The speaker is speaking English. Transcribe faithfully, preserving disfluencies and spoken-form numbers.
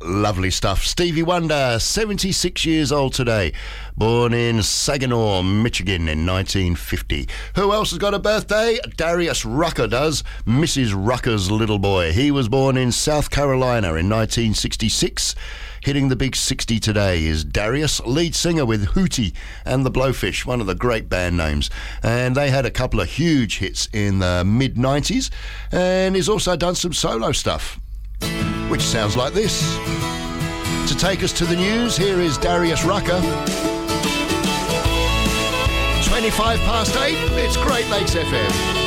Lovely stuff. Stevie Wonder, seventy-six years old today. Born in Saginaw, Michigan in nineteen fifty. Who else has got a birthday? Darius Rucker does. Missus Rucker's little boy. He was born in South Carolina in nineteen sixty-six. Hitting the big sixty today is Darius, lead singer with Hootie and the Blowfish, one of the great band names. And they had a couple of huge hits in the mid nineties, and he's also done some solo stuff, which sounds like this. To take us to the news, here is Darius Rucker. twenty-five past eight, it's Great Lakes F M.